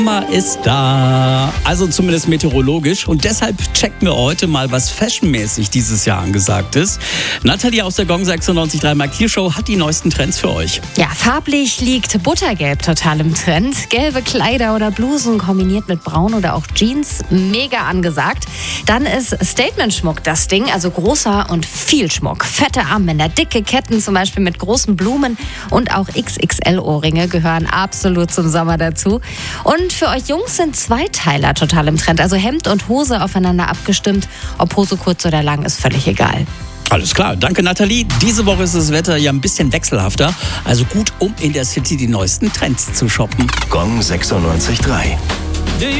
Sommer ist da, also zumindest meteorologisch, und deshalb checken wir heute mal, was fashionmäßig dieses Jahr angesagt ist. Nathalie aus der Gong 96.3 Markir Show hat die neuesten Trends für euch. Ja, farblich liegt Buttergelb total im Trend. Gelbe Kleider oder Blusen kombiniert mit Braun oder auch Jeans, mega angesagt. Dann ist Statement-Schmuck das Ding, also großer und viel Schmuck. Fette Armbänder, dicke Ketten zum Beispiel mit großen Blumen und auch XXL-Ohrringe gehören absolut zum Sommer dazu. Und für euch Jungs sind Zweiteiler total im Trend, also Hemd und Hose aufeinander abgestimmt. Ob Hose kurz oder lang, ist völlig egal. Alles klar, danke Nathalie. Diese Woche ist das Wetter ja ein bisschen wechselhafter, also gut, um in der City die neuesten Trends zu shoppen. Gong 96.3